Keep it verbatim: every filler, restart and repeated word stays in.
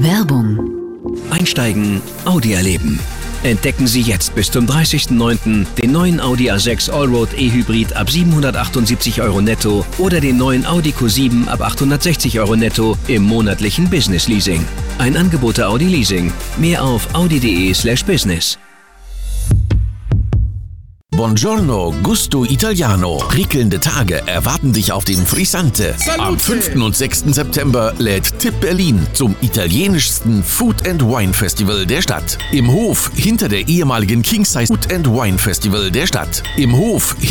Werbung. Einsteigen, Audi erleben. Entdecken Sie jetzt bis zum dreißigsten neunten den neuen Audi A sechs Allroad E-Hybrid ab siebenhundertachtundsiebzig Euro netto oder den neuen Audi Q sieben ab achthundertsechzig Euro netto im monatlichen Business Leasing. Ein Angebot der Audi Leasing. Mehr auf audi.de slash business. Buongiorno, Gusto Italiano. Prickelnde Tage erwarten dich auf dem Frisante. Salute. Am fünften und sechsten September lädt Tipp Berlin zum italienischsten Food and Wine Festival der Stadt. Im Hof hinter der ehemaligen King Size Food and Wine Festival der Stadt. Im Hof